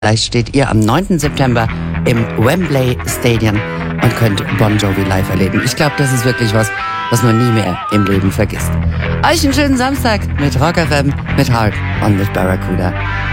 Vielleicht steht ihr am 9. September im Wembley Stadium und könnt Bon Jovi live erleben. Ich glaube, das ist wirklich was man nie mehr im Leben vergisst. Euch einen schönen Samstag mit Rock FM, mit Hulk und mit Barracuda.